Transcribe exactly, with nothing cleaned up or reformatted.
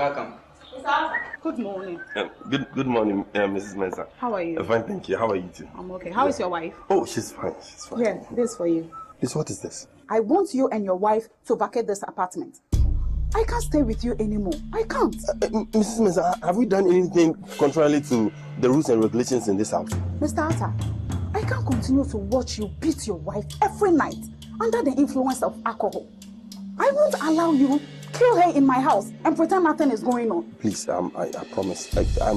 welcome. Good morning. Um, good good morning, uh, Missus Mensah. How are you? Uh, fine, thank you. How are you too? I'm okay. How yeah. is your wife? Oh, she's fine. She's fine. Yeah, this for you. This, what is this? I want you and your wife to vacate this apartment. I can't stay with you anymore. I can't. Uh, uh, Missus Mensah, have we done anything contrary to the rules and regulations in this house? Mister Atta, I can't continue to watch you beat your wife every night under the influence of alcohol. I won't allow you kill her in my house and pretend nothing is going on. Please, um, I, I promise. I, I'm